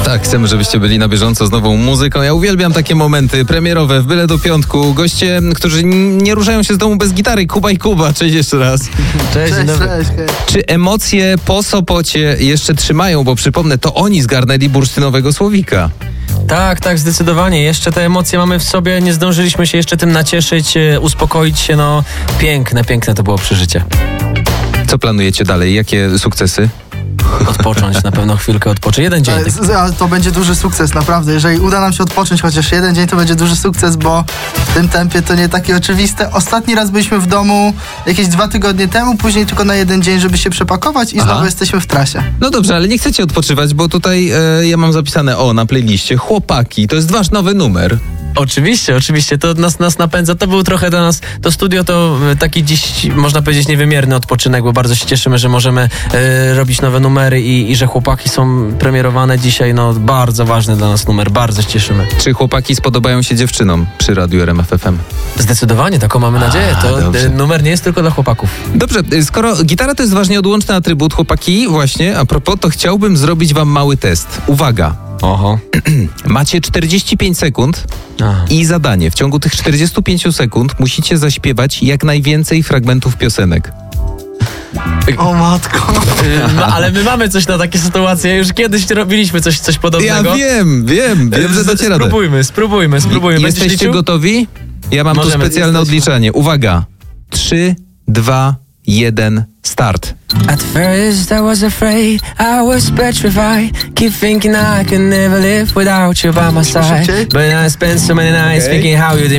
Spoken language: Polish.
Tak, chcemy, żebyście byli na bieżąco z nową muzyką. Ja uwielbiam takie momenty premierowe w byle do piątku. Goście, którzy nie ruszają się z domu bez gitary. Kuba i Kuba, cześć jeszcze raz. Cześć. Czy emocje po Sopocie jeszcze trzymają? Bo przypomnę, to oni zgarnęli bursztynowego Słowika. Tak, zdecydowanie. Jeszcze te emocje mamy w sobie, nie zdążyliśmy się jeszcze tym nacieszyć, uspokoić się, no piękne to było przeżycie. Co planujecie dalej? Jakie sukcesy? Odpocząć, na pewno chwilkę odpocząć. Jeden dzień. To będzie duży sukces, naprawdę. Jeżeli uda nam się odpocząć chociaż jeden dzień, to będzie duży sukces, bo w tym tempie to nie takie oczywiste. Ostatni raz byliśmy w domu jakieś 2 tygodnie temu, później tylko na jeden dzień, żeby się przepakować i znowu jesteśmy w trasie. No dobrze, ale nie chcecie odpoczywać, bo tutaj ja mam zapisane na playliście Chłopaki. To jest wasz nowy numer. Oczywiście, to nas napędza. To był trochę dla nas, to studio to taki dziś, można powiedzieć, niewymierny odpoczynek, bo bardzo się cieszymy, że możemy robić nowe numery i że Chłopaki są premierowane dzisiaj, no bardzo ważny dla nas numer, bardzo się cieszymy. Czy Chłopaki spodobają się dziewczynom przy Radiu RMF FM? Zdecydowanie, taką mamy nadzieję. To numer nie jest tylko dla chłopaków. Dobrze, skoro gitara to jest ważny, odłączny atrybut, chłopaki, właśnie, a propos, to chciałbym zrobić wam mały test. Uwaga. Oho. Macie 45 sekund Aha. i zadanie. W ciągu tych 45 sekund musicie zaśpiewać jak najwięcej fragmentów piosenek. O matko. No ale my mamy coś na takie sytuacje. Już kiedyś robiliśmy coś podobnego. Ja wiem, że dociera. Spróbujmy. Jesteście gotowi? Ja mam tu specjalne odliczanie. Uwaga. 3, 2, 1, start. At first I was afraid, I was petrified. Keep thinking I could never live without you by my side. But I spent so many nights thinking how you